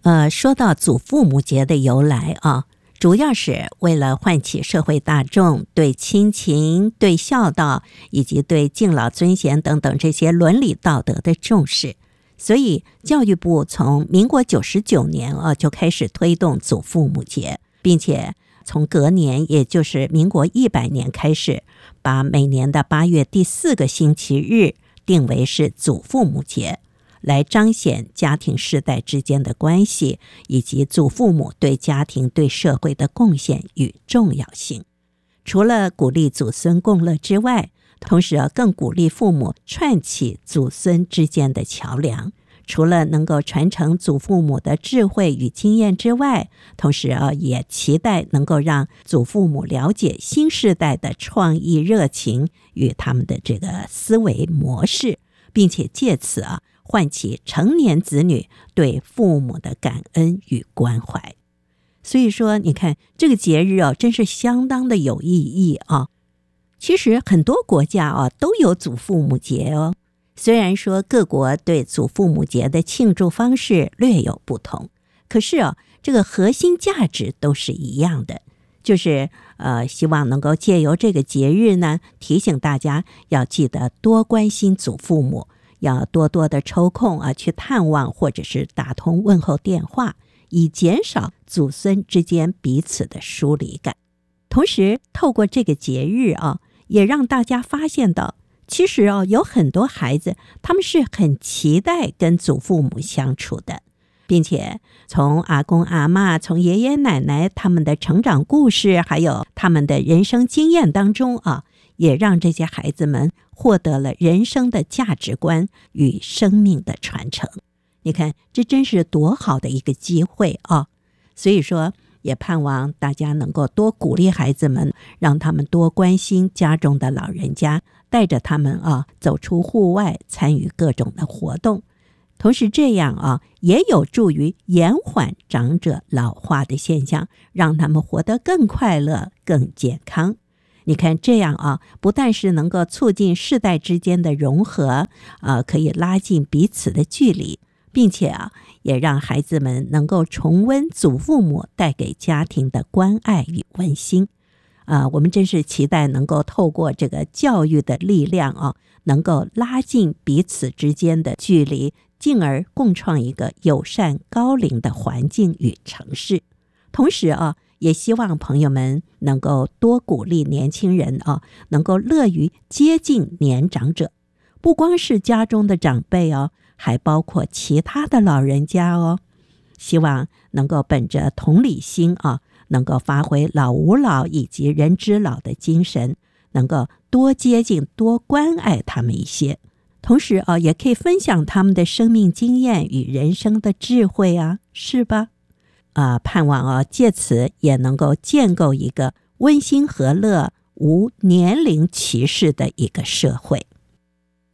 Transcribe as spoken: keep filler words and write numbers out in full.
呃，说到祖父母节的由来啊，主要是为了唤起社会大众对亲情、对孝道以及对敬老尊贤等等这些伦理道德的重视。所以教育部从民国九十九年啊就开始推动祖父母节，并且从隔年，也就是民国一百年开始，把每年的八月第四个星期日定为是祖父母节，来彰显家庭世代之间的关系，以及祖父母对家庭对社会的贡献与重要性。除了鼓励祖孙共乐之外，同时啊，更鼓励父母串起祖孙之间的桥梁。除了能够传承祖父母的智慧与经验之外，同时啊，也期待能够让祖父母了解新世代的创意热情与他们的这个思维模式，并且借此啊，唤起成年子女对父母的感恩与关怀。所以说，你看这个节日啊，真是相当的有意义啊。其实很多国家啊都有祖父母节哦。虽然说各国对祖父母节的庆祝方式略有不同，可是啊，这个核心价值都是一样的，就是呃，希望能够借由这个节日呢，提醒大家要记得多关心祖父母，要多多的抽空啊去探望或者是打通问候电话，以减少祖孙之间彼此的疏离感。同时，透过这个节日啊，也让大家发现到，其实哦，有很多孩子他们是很期待跟祖父母相处的，并且从阿公阿嬷、从爷爷奶奶他们的成长故事，还有他们的人生经验当中啊，也让这些孩子们获得了人生的价值观与生命的传承。你看，这真是多好的一个机会啊！所以说，也盼望大家能够多鼓励孩子们，让他们多关心家中的老人家，带着他们啊走出户外，参与各种的活动。同时这样啊，也有助于延缓长者老化的现象，让他们活得更快乐、更健康。你看这样啊，不但是能够促进世代之间的融合，呃，可以拉近彼此的距离，并且啊，也让孩子们能够重温祖父母带给家庭的关爱与温馨。啊、呃，我们真是期待能够透过这个教育的力量啊，能够拉近彼此之间的距离，进而共创一个友善高龄的环境与城市。同时啊，也希望朋友们能够多鼓励年轻人啊，能够乐于接近年长者，不光是家中的长辈哦，还包括其他的老人家哦。希望能够本着同理心啊，能够发挥老吾老以及人之老的精神，能够多接近、多关爱他们一些。同时啊，也可以分享他们的生命经验与人生的智慧啊，是吧？啊，盼望啊，借此也能够建构一个温馨和乐、无年龄歧视的一个社会。